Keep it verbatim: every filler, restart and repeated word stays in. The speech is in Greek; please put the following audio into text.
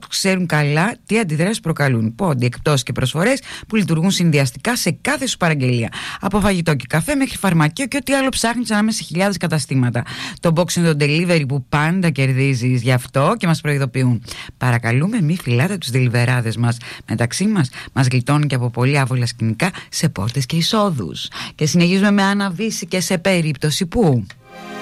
που ξέρουν καλά τι αντιδράσεις προκαλούν. Πόντι, εκπτώσεις και προσφορές που λειτουργούν συνδυαστικά σε κάθε σου παραγγελία. Από φαγητό και καφέ μέχρι φαρμακείο και ό,τι άλλο ψάχνεις ανάμεσα σε χιλιάδες καταστήματα. Το box είναι το delivery που πάντα κερδίζεις, γι' αυτό και μας προειδοποιούν. Παρακαλούμε, μη φυλάτε τους deliverάδες μας. Μεταξύ μας, μας γλιτώνουν και από πολύ άβολα σκηνικά σε πόρτες και εισόδους. Και συνεχίζουμε με Άννα Βύση και σε περίπτωση που...